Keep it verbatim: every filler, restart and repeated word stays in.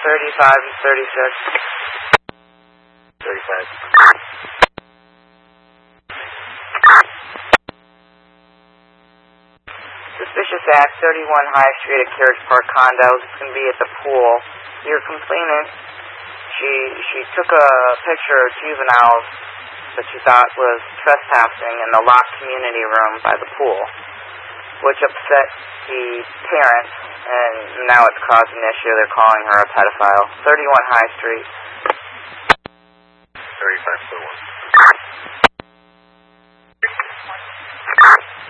thirty-five and thirty-six. thirty-five. Suspicious act, thirty-one High Street at Carriage Park Condo. It's going to be at the pool. Your complainant, she she took a picture of juveniles that she thought was trespassing in the locked community room by the pool, which upset the parents, and now it's caused an issue. They're calling her a pedophile. thirty-one High Street. thirty-five.